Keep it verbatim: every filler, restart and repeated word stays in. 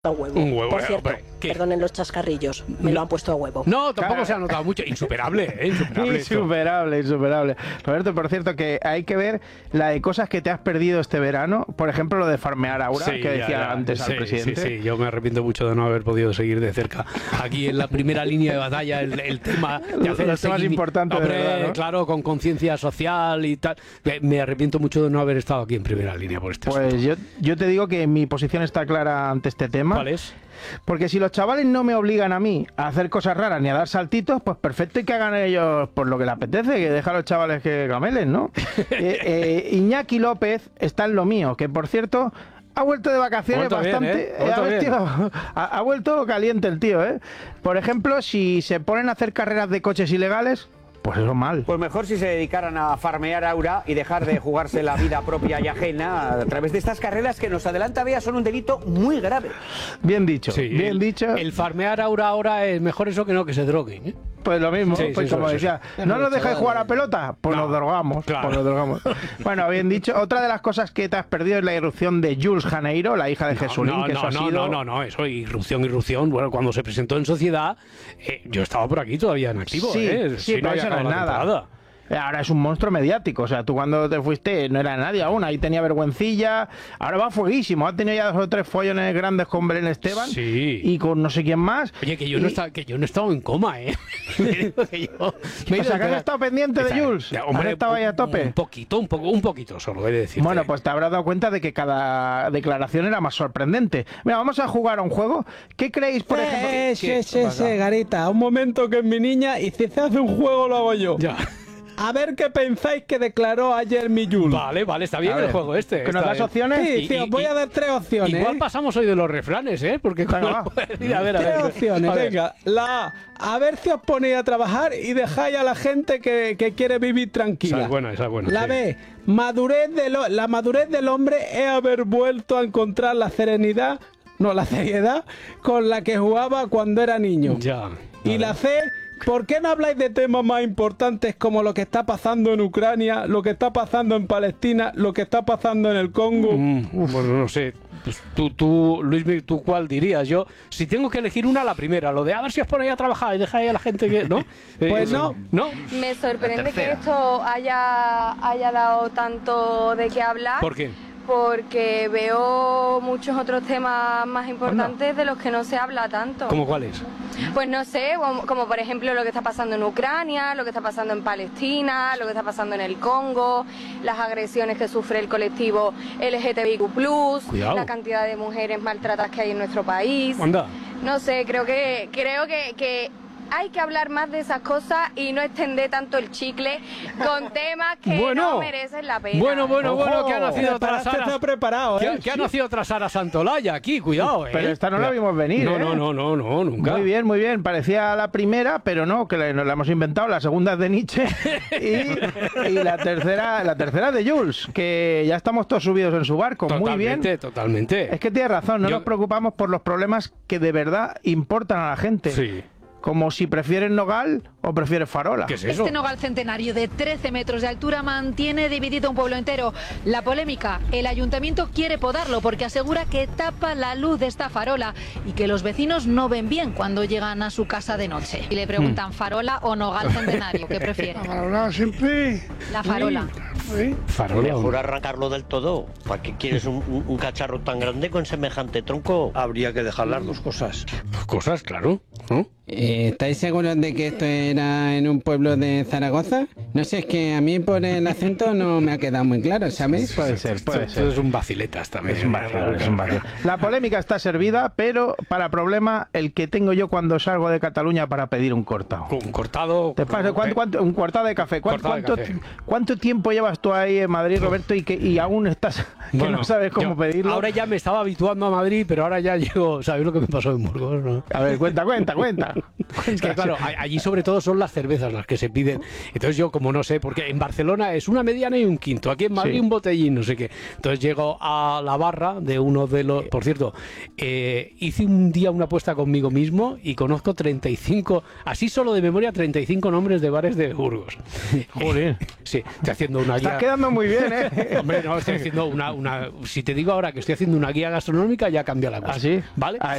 a huevo. Un huevo, Por cierto, hombre, ¿qué? perdonen los chascarrillos, me lo han puesto a huevo. No, tampoco se ha notado mucho. Insuperable, ¿eh? Insuperable. esto. Insuperable, insuperable. Roberto, por cierto, que hay que ver la de cosas que te has perdido este verano. Por ejemplo, lo de farmear Aura, Sí, que ya, decía ya. antes Sí, al presidente. Sí, sí, yo me arrepiento mucho de no haber podido seguir de cerca. Aquí en la primera línea de batalla, el, el tema de hacer Los el temas seguimi- importantes de Hombre, verdad, ¿no? claro, con conciencia social y tal. Me, me arrepiento mucho de no haber estado aquí en primera línea por este Pues asunto. yo, yo te digo que mi posición está clara ante este tema. ¿Cuál es? Porque si los chavales no me obligan a mí a hacer cosas raras ni a dar saltitos, pues perfecto, y que hagan ellos por lo que les apetece, que deja a los chavales que camelen, ¿no? eh, eh, Iñaki López está en lo mío, que por cierto ha vuelto de vacaciones Ha vuelto bien, bastante... ¿eh? Ha vuelto a ver, bien. tío, ha, ha vuelto caliente el tío, ¿eh? Por ejemplo, si se ponen a hacer carreras de coches ilegales, pues eso mal. Pues mejor si se dedicaran a farmear Aura y dejar de jugarse la vida propia y ajena a través de estas carreras que nos adelanta Bea son un delito muy grave. Bien dicho, Sí, bien el, dicho. El farmear ahora ahora es mejor eso que no que se droguen, ¿eh? Pues lo mismo, Sí, pues sí, como sí, decía, sí. ¿no nos dejáis jugar a pelota? Pues No, nos drogamos, claro. pues nos drogamos. Bueno, bien dicho. Otra de las cosas que te has perdido es la irrupción de Jules Janeiro, la hija de Jesulín, no, que no, eso ha no, sido... no, no, no, eso, irrupción, irrupción. Bueno, cuando se presentó en Sociedad, eh, yo estaba por aquí todavía en activo, Sí, ¿eh? sí, pero había eso no es acabado la nada. temporada. Ahora es un monstruo mediático, o sea, tú cuando te fuiste no era nadie aún, ahí tenía vergüencilla, ahora va fueguísimo, ha tenido ya dos o tres follones grandes con Belén Esteban Sí. y con no sé quién más. Oye, que yo, no Y- estaba, que yo no he estado en coma, ¿eh? que yo, me he O ido sea, que has a- estado pendiente de Está- Jules, ya, has estado ahí a tope. Un poquito, un poco, un poquito solo, he de decir. Bueno, pues te habrás dado cuenta de que cada declaración era más sorprendente. Mira, vamos a jugar a un juego. ¿Qué creéis, por ejemplo? Eh, ¿Qué- sí, qué sí, pasa? sí, Garita. Un momento que es mi niña y si se hace un juego lo hago yo. Ya. A ver qué pensáis que declaró ayer mi Yul. Vale, vale, está bien A el ver, juego este. ¿que nos está das bien. opciones? Sí, Y- sí, os y- voy y- a dar tres opciones. Igual ¿eh? pasamos hoy de los refranes, ¿eh? Porque Venga, como- va. a ver, a Tres ver. opciones, A ver. venga. La A, a ver si os ponéis a trabajar y dejáis a la gente que, que quiere vivir tranquila. Esa es buena, esa es buena. La sí. B, madurez de lo- la madurez del hombre es haber vuelto a encontrar la serenidad, no, la seriedad con la que jugaba cuando era niño. Ya. Y la C, ¿por qué no habláis de temas más importantes como lo que está pasando en Ucrania, lo que está pasando en Palestina, lo que está pasando en el Congo? Mm, bueno, no sé. Pues tú, tú, Luis, ¿tú cuál dirías? Yo, si tengo que elegir una, la primera. Lo de a ver si os ponéis a trabajar y dejáis a la gente que... ¿No? Pues Eh, no. ¿No? Me sorprende que esto haya, haya dado tanto de qué hablar. ¿Por qué? Porque veo muchos otros temas más importantes de los que no se habla tanto. ¿Cómo cuáles? Pues no sé, como, como por ejemplo lo que está pasando en Ucrania, lo que está pasando en Palestina, lo que está pasando en el Congo, las agresiones que sufre el colectivo L G T B I Q plus, Cuidado. la cantidad de mujeres maltratadas que hay en nuestro país. Anda. No sé, creo que creo que, que hay que hablar más de esas cosas y no extender tanto el chicle con temas que Bueno. no merecen la pena. Bueno, bueno, Ojo. bueno, que ha nacido otra Preparaste, Sara. está preparado, Que, ¿eh? que ha nacido otra Sara Santolaya aquí, cuidado, ¿eh? Pero esta no la vimos venir, No, ¿eh? no, no, no, no, nunca. Muy bien, muy bien. Parecía la primera, pero no, que la- nos la hemos inventado. La segunda es de Nietzsche y, y la tercera la tercera es de Jules, que ya estamos todos subidos en su barco. Muy bien. Totalmente, totalmente. Es que tienes razón, no Yo- nos preocupamos por los problemas que de verdad importan a la gente. Sí. Como si prefieres nogal o prefieres farola. ¿Qué es eso? Este nogal centenario de trece metros de altura mantiene dividido un pueblo entero. La polémica, el ayuntamiento quiere podarlo porque asegura que tapa la luz de esta farola y que los vecinos no ven bien cuando llegan a su casa de noche. Y le preguntan, ¿farola o nogal centenario? ¿Qué prefiere? Farola siempre. La farola. Farola. Mejor arrancarlo del todo. ¿Para qué quieres un, un- un cacharro tan grande con semejante tronco? Habría que dejar las dos cosas. Cosas, claro. ¿no? Eh, ¿Estáis seguros de que esto era en un pueblo de Zaragoza? No sé, es que a mí por el acento no me ha quedado muy claro, ¿sabes? Puede ser, puede Esto ser. es un vaciletas también. Es un vacío, es un vacío. La polémica está servida, pero para problema el que tengo yo cuando salgo de Cataluña para pedir un cortado. Un cortado. Te pasa, ¿cuánto, cuánto- un cortado de café. ¿Cuánto, Cortado de cuánto, café. cuánto tiempo llevas tú ahí en Madrid, Roberto, y que y aún estás que Bueno, no sabes cómo yo pedirlo? Ahora ya me estaba habituando a Madrid, pero ahora ya llego. ¿Sabéis lo que me pasó en Burgos? ¿No? A ver, cuenta, cuenta, cuenta. Es que claro, a- allí sobre todo son las cervezas las que se piden. Entonces yo como no sé, porque en Barcelona es una mediana y un quinto, aquí en Madrid Sí. un botellín, no sé qué. Entonces llego a la barra de uno de los... Por cierto, eh, hice un día una apuesta conmigo mismo y conozco treinta y cinco, así solo de memoria, treinta y cinco nombres de bares de Burgos. Joder. Sí, estoy haciendo una guía... Estás quedando muy bien, ¿eh? Hombre, no, estoy haciendo una, una... Si te digo ahora que estoy haciendo una guía gastronómica, ya cambia la cosa. ¿Ah, sí? ¿Vale? Ah,